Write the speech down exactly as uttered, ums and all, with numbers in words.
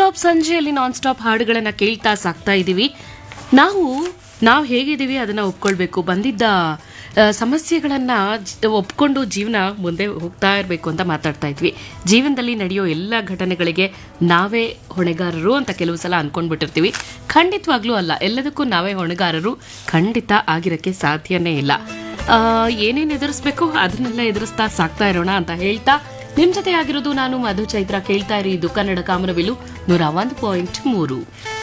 Stop ಸಂಜೆಯಲ್ಲಿ non stop ಹಾಡುಗಳನ್ನ ಕೇಳ್ತಾ ಸಾಕ್ತಾ ಇದೀವಿ. ನಾವು ನಾವು ಹೇಗಿದ್ದೀವಿ ಅದನ್ನ ಒಪ್ಕೊಳ್ಬೇಕು. ಬಂದಿದ್ದ ಆ, ಸಮಸ್ಯೆಗಳನ್ನ ಜ- ಒಪ್ಕೊಂಡು ಜೀವನ ಮುಂದೆ ಹೋಗ್ತಾ ಇರಬೇಕು ಅಂತ ಮಾತಾಡ್ತಾ ಇದ್ವಿ. ಜೀವನದಲ್ಲಿ ನಡೆಯೋ ಎಲ್ಲ ಘಟನೆಗಳಿಗೆ ನಾವೇ ಹೊಣೆಗಾರರು ಅಂತ ಕೆಲವು ಸಲ ಅನ್ಕೊಂಡ್ಬಿಟ್ಟಿರ್ತೀವಿ. ಖಂಡಿತವಾಗ್ಲೂ ಅಲ್ಲ, ಎಲ್ಲದಕ್ಕೂ ನಾವೇ ಹೊಣೆಗಾರರು ಖಂಡಿತ ಆಗಿರಕ್ಕೆ ಸಾಧ್ಯನೇ ಇಲ್ಲ. ಆ, ಏನೇನ್ ಎದುರಿಸ್ಬೇಕು ಅದನ್ನೆಲ್ಲ ಎದುರಿಸ್ತಾ ಸಾಕ್ತಾ ಇರೋಣ ಅಂತ ಹೇಳ್ತಾ ನಿಮ್ ಜೊತೆ ಆಗಿರೋದು ನಾನು ಮಧು ಚೈತ್ರ. ಕೇಳ್ತಾ ಇರಿ ಇದು ಕನ್ನಡ ಕಾಮನಬಿಲ್ಲು ನೂರ ಒಂದು ಪಾಯಿಂಟ್ ಮೂರು.